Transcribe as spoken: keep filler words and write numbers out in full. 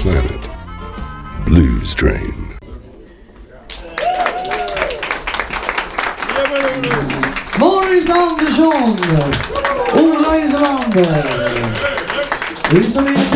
planet. Blues Train. Morris Andersson, Ola Isolander. Vi som är